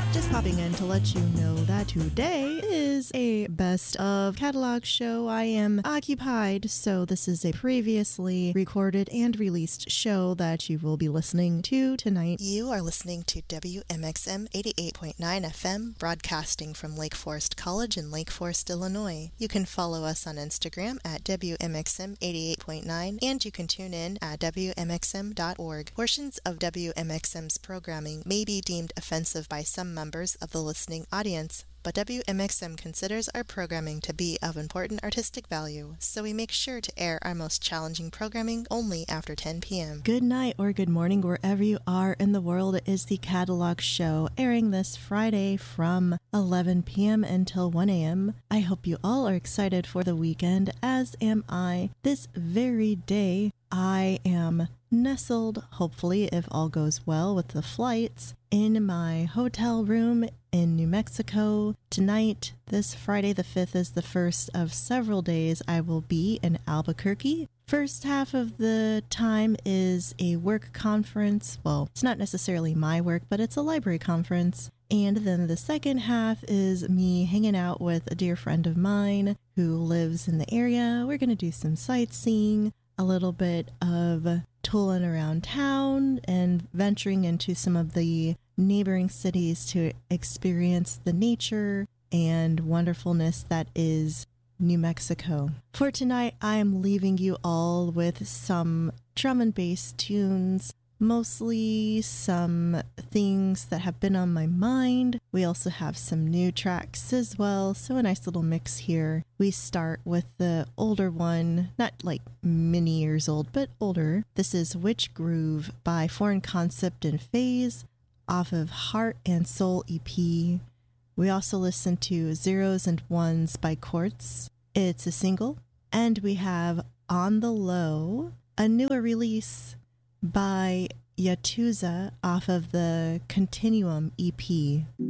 Just popping in to let you know that today is a best of catalog show. I am occupied, so this is a previously recorded and released show that you will be listening to tonight. You are listening to WMXM 88.9 FM, broadcasting from Lake Forest College in Lake Forest, Illinois. You can follow us on Instagram at WMXM 88.9, and you can tune in at WMXM.org. Portions of WMXM's programming may be deemed offensive by some members of the listening audience, but WMXM considers our programming to be of important artistic value, so we make sure to air our most challenging programming only after 10 p.m. Good night or good morning wherever you are in the world. It is the Catalog Show, airing this Friday from 11 p.m. until 1 a.m. I hope you all are excited for the weekend, as am I. This very day, I am nestled, hopefully if all goes well with the flights, in my hotel room in New Mexico. Tonight, this Friday the 5th, is the first of several days I will be in Albuquerque. First half of the time is a work conference. Well, it's not necessarily my work, but it's a library conference. And then the second half is me hanging out with a dear friend of mine who lives in the area. We're going to do some sightseeing, a little bit of tooling around town, and venturing into some of the neighboring cities to experience the nature and wonderfulness that is New Mexico. For tonight, I am leaving you all with some drum and bass tunes, mostly some things that have been on my mind. We also have some new tracks as well, so a nice little mix here. We start with the older one, not like many years old, but older. This is Witch Groove by Foreign Concept and Phase off of Heart and Soul EP. We also listen to Zeros and Ones by Quartz. It's a single. And we have On the Low, a newer release by Yatuza off of the Continuum EP.